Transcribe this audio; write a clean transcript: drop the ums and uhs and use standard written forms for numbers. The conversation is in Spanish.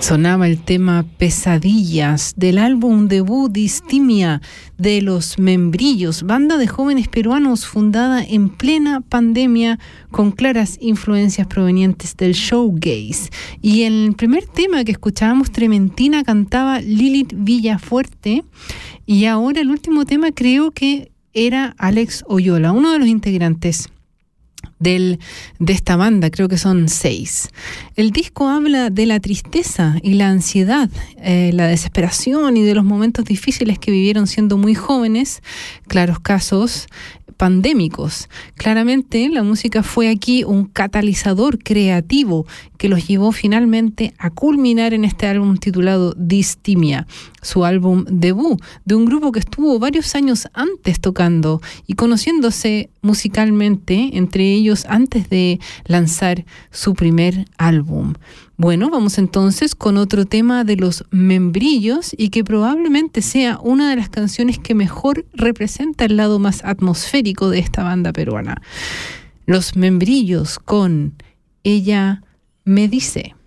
Sonaba el tema Pesadillas del álbum debut Distimia de Los Membrillos, banda de jóvenes peruanos fundada en plena pandemia con claras influencias provenientes del showgaze. Y en el primer tema que escuchábamos, Trementina, cantaba Lilith Villafuerte, y ahora el último tema creo que era Alex Oyola, uno de los integrantes de esta banda. Creo que son 6. El disco habla de la tristeza y la ansiedad, la desesperación y de los momentos difíciles que vivieron siendo muy jóvenes, claros casos pandémicos. Claramente la música fue aquí un catalizador creativo que los llevó finalmente a culminar en este álbum titulado Distimia, su álbum debut, de un grupo que estuvo varios años antes tocando y conociéndose musicalmente entre ellos antes de lanzar su primer álbum. Bueno, vamos entonces con otro tema de Los Membrillos y que probablemente sea una de las canciones que mejor representa el lado más atmosférico de esta banda peruana. Los Membrillos con Ella me dice.